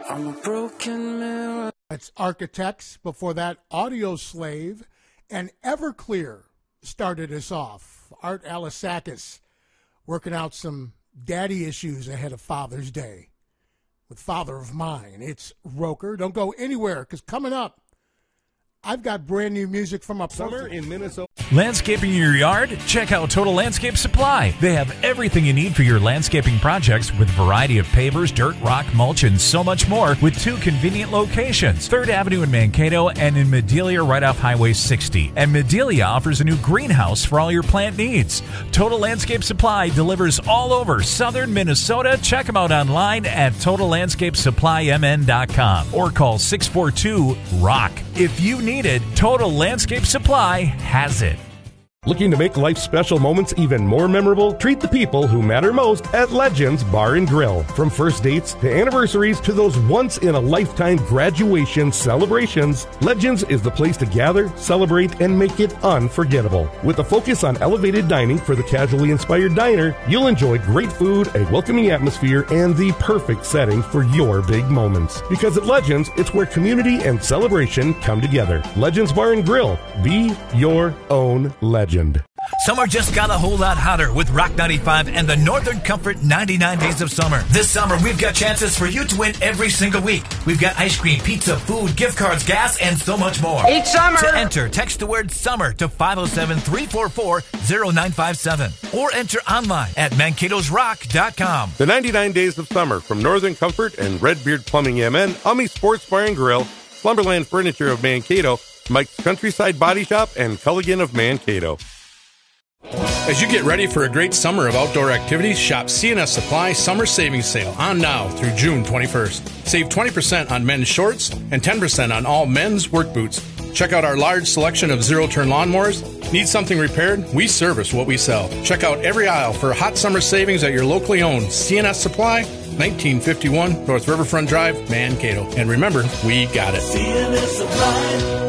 I'm a broken mirror. That's Architects. Before that, Audio Slave and Everclear started us off. Art Alasakis working out some daddy issues ahead of Father's Day with Father of Mine. It's Roker. Don't go anywhere, because coming up, I've got brand new music from up Summer in Minnesota. Landscaping your yard? Check out Total Landscape Supply. They have everything you need for your landscaping projects with a variety of pavers, dirt, rock, mulch, and so much more with 2 convenient locations. 3rd Avenue in Mankato and in Medelia right off Highway 60. And Medelia offers a new greenhouse for all your plant needs. Total Landscape Supply delivers all over southern Minnesota. Check them out online at TotalLandscapeSupplyMN.com or call 642-ROCK. If you need it, Total Landscape Supply has it. Looking to make life's special moments even more memorable? Treat the people who matter most at Legends Bar and Grill. From first dates to anniversaries to those once-in-a-lifetime graduation celebrations, Legends is the place to gather, celebrate, and make it unforgettable. With a focus on elevated dining for the casually inspired diner, you'll enjoy great food, a welcoming atmosphere, and the perfect setting for your big moments. Because at Legends, it's where community and celebration come together. Legends Bar and Grill. Be your own legend. Summer just got a whole lot hotter with Rock 95 and the Northern Comfort 99 Days of Summer. This summer, we've got chances for you to win every single week. We've got ice cream, pizza, food, gift cards, gas, and so much more. Each summer! To enter, text the word SUMMER to 507-344-0957 or enter online at Mankato'sRock.com. The 99 Days of Summer from Northern Comfort and Redbeard Plumbing MN, Ummy Sports Bar and Grill, Slumberland Furniture of Mankato, Mike's Countryside Body Shop, and Culligan of Mankato. As you get ready for a great summer of outdoor activities, shop CNS Supply Summer Savings Sale on now through June 21st. Save 20% on men's shorts and 10% on all men's work boots. Check out our large selection of zero-turn lawnmowers. Need something repaired? We service what we sell. Check out every aisle for hot summer savings at your locally owned CNS Supply, 1951 North Riverfront Drive, Mankato. And remember, we got it. CNS Supply.